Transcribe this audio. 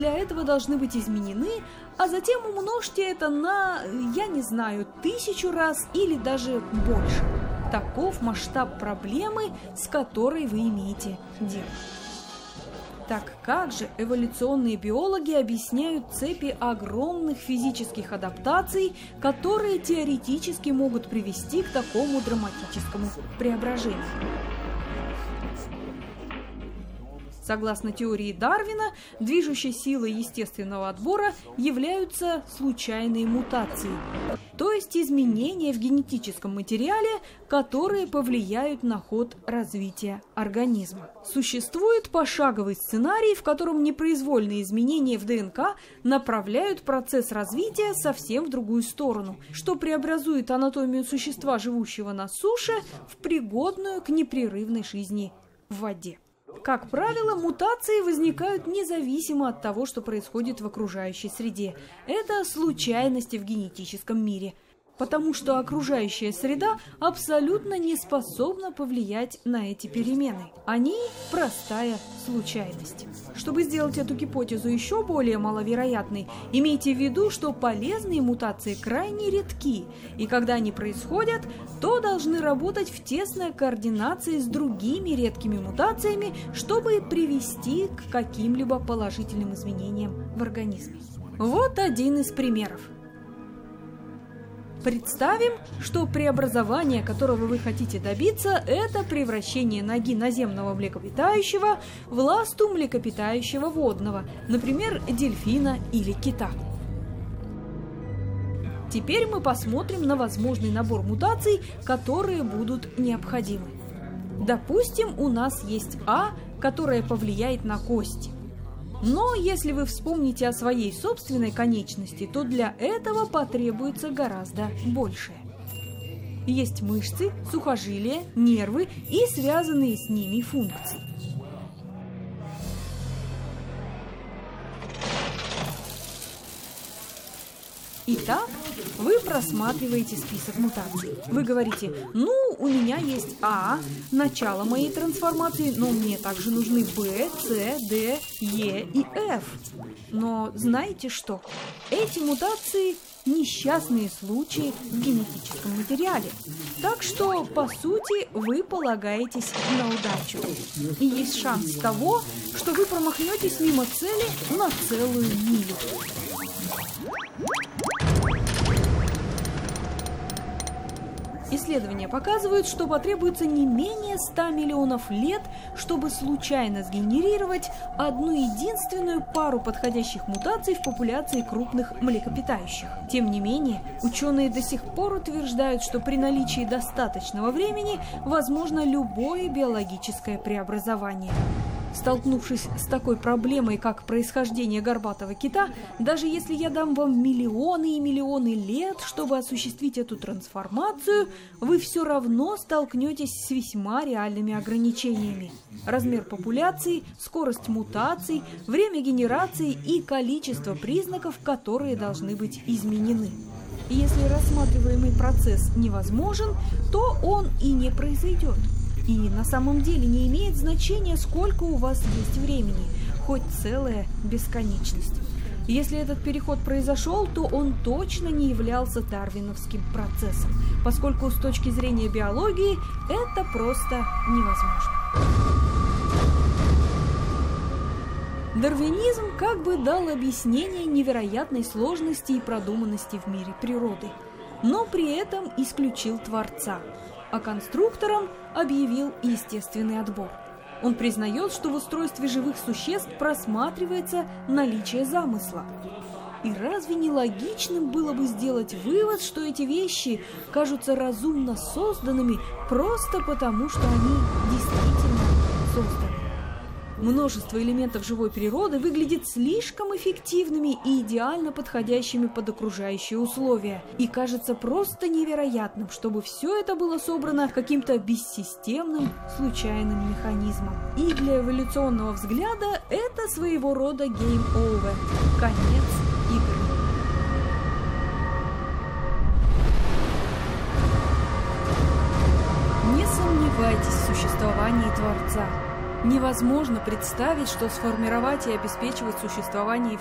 для этого должны быть изменены, а затем умножьте это на, я не знаю, 1000 раз или даже больше. Таков масштаб проблемы, с которой вы имеете дело. Так как же эволюционные биологи объясняют цепи огромных физических адаптаций, которые теоретически могут привести к такому драматическому преображению? Согласно теории Дарвина, движущей силой естественного отбора являются случайные мутации, то есть изменения в генетическом материале, которые повлияют на ход развития организма. Существует пошаговый сценарий, в котором непроизвольные изменения в ДНК направляют процесс развития совсем в другую сторону, что преобразует анатомию существа, живущего на суше, в пригодную к непрерывной жизни в воде. Как правило, мутации возникают независимо от того, что происходит в окружающей среде. Это случайности в генетическом мире, потому что окружающая среда абсолютно не способна повлиять на эти перемены. Они – простая случайность. Чтобы сделать эту гипотезу еще более маловероятной, имейте в виду, что полезные мутации крайне редки, и когда они происходят, то должны работать в тесной координации с другими редкими мутациями, чтобы привести к каким-либо положительным изменениям в организме. Вот один из примеров. Представим, что преобразование, которого вы хотите добиться, это превращение ноги наземного млекопитающего в ласту млекопитающего водного, например, дельфина или кита. Теперь мы посмотрим на возможный набор мутаций, которые будут необходимы. Допустим, у нас есть А, которая повлияет на кости. Но если вы вспомните о своей собственной конечности, то для этого потребуется гораздо большее. Есть мышцы, сухожилия, нервы и связанные с ними функции. Итак, вы просматриваете список мутаций. Вы говорите: ну, у меня есть А, начало моей трансформации, но мне также нужны Б, С, Д, Е и Ф. Но знаете что? Эти мутации – несчастные случаи в генетическом материале. Так что, по сути, вы полагаетесь на удачу. И есть шанс того, что вы промахнетесь мимо цели на целую милю. Исследования показывают, что потребуется не менее 100 миллионов лет, чтобы случайно сгенерировать одну единственную пару подходящих мутаций в популяции крупных млекопитающих. Тем не менее, ученые до сих пор утверждают, что при наличии достаточного времени возможно любое биологическое преобразование. Столкнувшись с такой проблемой, как происхождение горбатого кита, даже если я дам вам миллионы и миллионы лет, чтобы осуществить эту трансформацию, вы все равно столкнетесь с весьма реальными ограничениями. Размер популяции, скорость мутаций, время генерации и количество признаков, которые должны быть изменены. И если рассматриваемый процесс невозможен, то он и не произойдет. И на самом деле не имеет значения, сколько у вас есть времени, хоть целая бесконечность. Если этот переход произошел, то он точно не являлся дарвиновским процессом, поскольку с точки зрения биологии это просто невозможно. Дарвинизм как бы дал объяснение невероятной сложности и продуманности в мире природы, но при этом исключил Творца, а конструктором объявил естественный отбор. Он признает, что в устройстве живых существ просматривается наличие замысла. И разве не логичным было бы сделать вывод, что эти вещи кажутся разумно созданными просто потому, что они действительно созданы? Множество элементов живой природы выглядит слишком эффективными и идеально подходящими под окружающие условия. И кажется просто невероятным, чтобы все это было собрано каким-то бессистемным, случайным механизмом. И для эволюционного взгляда это своего рода game over, конец игры. Не сомневайтесь в существовании Творца. Невозможно представить, что сформировать и обеспечивать существование